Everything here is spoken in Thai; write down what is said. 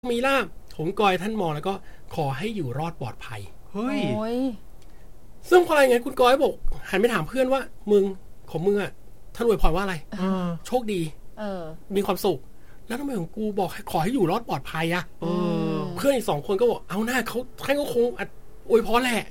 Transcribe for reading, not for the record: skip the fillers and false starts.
มีลาภผมกอยท่านมองแล้วก็ขอให้อยู่รอดปลอดภัยเฮ้ยซึ่งพออะไรไงคุณกอยบอกหันไปถามเพื่อนว่ามึงของมึงอะท่านอวยพรว่าอะไรโชคดีมีความสุขแล้วทำไมของกูบอกขอให้อยู่รอดปลอดภัยอะเพื่อนอีก2 คนก็บอกเอาหน้าเขาท่านก็คงอวยพรแหละ